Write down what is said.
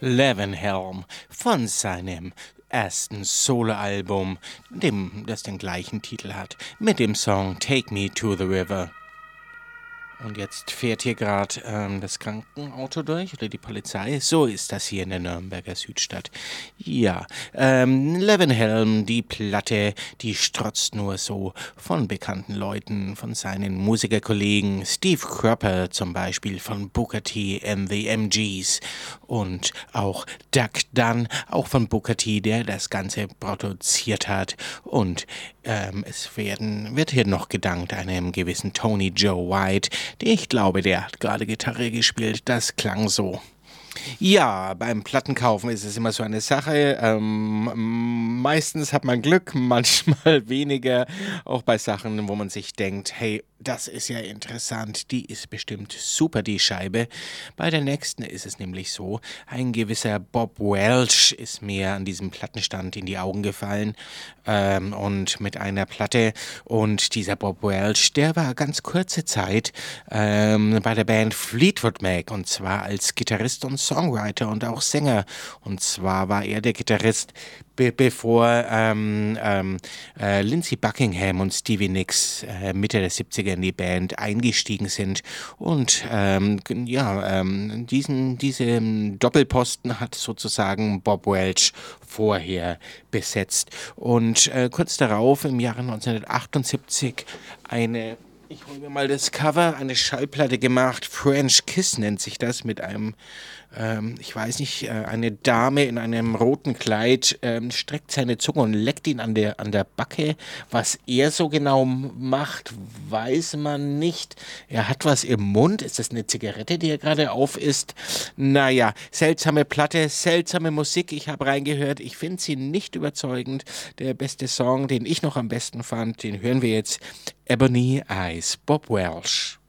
Levenhelm von seinem ersten Soloalbum, das den gleichen Titel hat, mit dem Song Take Me to the River. Und jetzt fährt hier gerade das Krankenauto durch oder die Polizei. So ist das hier in der Nürnberger Südstadt. Ja, Levenhelm, die Platte, die strotzt nur so von bekannten Leuten, von seinen Musikerkollegen. Steve Cropper zum Beispiel von Booker T and the MGs. Und auch Duck Dunn, auch von Booker T, der das Ganze produziert hat. Und wird hier noch gedankt einem gewissen Tony Joe White. Ich glaube, der hat gerade Gitarre gespielt. Das klang so. Ja, beim Plattenkaufen ist es immer so eine Sache. Meistens hat man Glück, manchmal weniger. Auch bei Sachen, wo man sich denkt, hey, das ist ja interessant, die ist bestimmt super, die Scheibe. Bei der nächsten ist es nämlich so, ein gewisser Bob Welch ist mir an diesem Plattenstand in die Augen gefallen und mit einer Platte. Und dieser Bob Welch, der war ganz kurze Zeit bei der Band Fleetwood Mac, und zwar als Gitarrist und Songwriter und auch Sänger. Und zwar war er der Gitarrist, bevor Lindsey Buckingham und Stevie Nicks Mitte der 70er in die Band eingestiegen sind. Und diesen Doppelposten hat sozusagen Bob Welch vorher besetzt. Und kurz darauf, im Jahre 1978, ich hole mir mal das Cover, eine Schallplatte gemacht, French Kiss nennt sich das, mit einem, ich weiß nicht, eine Dame in einem roten Kleid streckt seine Zunge und leckt ihn an der Backe. Was er so genau macht, weiß man nicht. Er hat was im Mund. Ist das eine Zigarette, die er gerade auf isst? Naja, seltsame Platte, seltsame Musik. Ich habe reingehört. Ich finde sie nicht überzeugend. Der beste Song, den ich noch am besten fand, den hören wir jetzt. Ebony Eyes, Bob Welch.